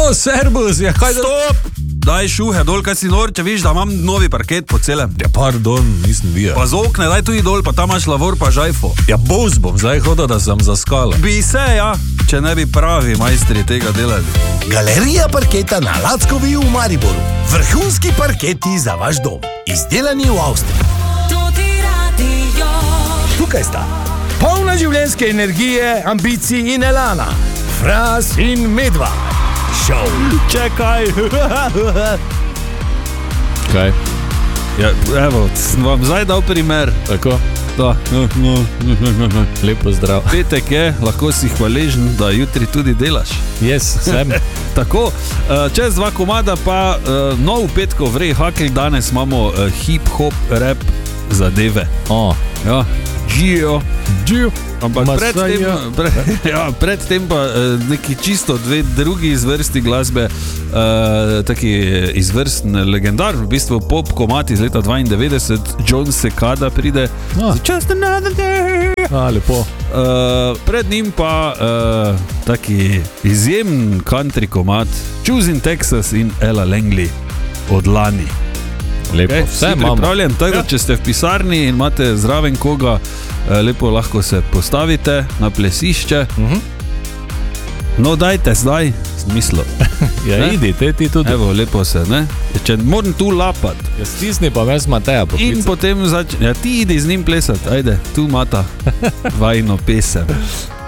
servus, ja, kaj Stop! Daj šuhe dol, kaj si nor, če viš, da imam novi parket po celem. Ja, pardon, nisem videl. Pa z okne, daj tudi dol, pa tam imaš lavor pa žajfo. Ja, boz bom zdaj hodil, da sem zaskala. Bi se, ja, če ne bi pravi majstri tega delali. Galerija parketa na Lackovi v Mariboru. Vrhunski parketi za vaš dom. Izdelani v Avstriji. Tukaj sta polna življenjske energije, ambicij in elana. Fras in Medva. Šov. Čekaj. Kaj? Ja, evo, sem vam zdaj dal primer. Tako? Da. Lepo zdrav. Petek je, lahko si hvaležen, da jutri tudi delaš. Yes, sem. Tako, čez 2 komada pa nov petkov vrej hakelj, danes imamo hip-hop rap zadeve. Ja, Gio. Ampak predtem pa neki čisto 2 drugi izvrsti glasbe, taki izvrsten legendar, v bistvu pop komad iz leta 92, John Secada pride. Just another day. Lepo. Pred njim pa taki izjemen country komad Choosing Texas in Ella Langley od lani. Lepo, vse imam pripravljen, tako če ste v pisarni in imate zraven koga, lepo lahko se postavite na plesišče. No, dajte zdaj smislo. Ja, idi, ti tudi. Evo, lepo se, ne? Če moram tu lapat. Ja, stisni pa mes Mateja poklicat. In potem ti idi z njim plesat, ajde, tu mata vajno pesem.